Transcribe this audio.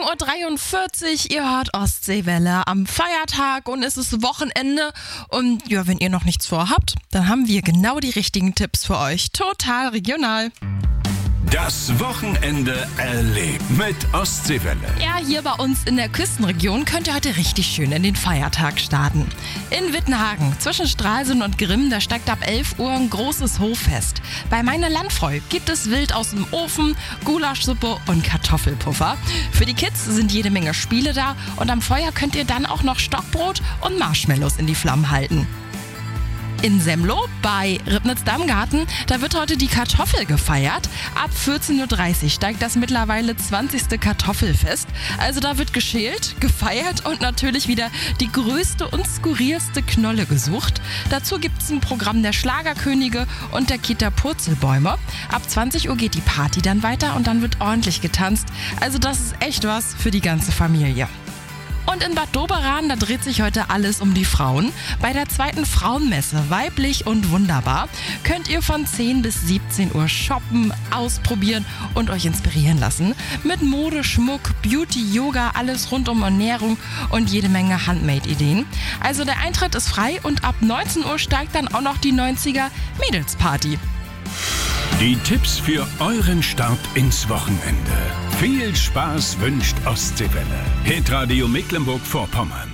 7:43 Uhr, ihr hört Ostseewelle am Feiertag und es ist Wochenende. Und ja, wenn ihr noch nichts vorhabt, dann haben wir genau die richtigen Tipps für euch. Total regional. Das Wochenende erlebt mit Ostseewelle. Ja, hier bei uns in der Küstenregion könnt ihr heute richtig schön in den Feiertag starten. In Wittenhagen, zwischen Stralsund und Grimm, da steigt ab 11 Uhr ein großes Hoffest. Bei Meine Landfrau gibt es Wild aus dem Ofen, Gulaschsuppe und Kartoffelpuffer. Für die Kids sind jede Menge Spiele da und am Feuer könnt ihr dann auch noch Stockbrot und Marshmallows in die Flammen halten. In Semlo bei Ribnitz-Dammgarten, da wird heute die Kartoffel gefeiert. Ab 14:30 Uhr steigt das mittlerweile 20. Kartoffelfest. Also da wird geschält, gefeiert und natürlich wieder die größte und skurrilste Knolle gesucht. Dazu gibt es ein Programm der Schlagerkönige und der Kita Purzelbäume. Ab 20 Uhr geht die Party dann weiter und dann wird ordentlich getanzt. Also das ist echt was für die ganze Familie. Und in Bad Doberan, da dreht sich heute alles um die Frauen. Bei der 2. Frauenmesse Weiblich und Wunderbar könnt ihr von 10 bis 17 Uhr shoppen, ausprobieren und euch inspirieren lassen. Mit Mode, Schmuck, Beauty, Yoga, alles rund um Ernährung und jede Menge Handmade-Ideen. Also der Eintritt ist frei und ab 19 Uhr steigt dann auch noch die 90er Mädelsparty. Die Tipps für euren Start ins Wochenende. Viel Spaß wünscht Ostseewelle. Hitradio Mecklenburg-Vorpommern.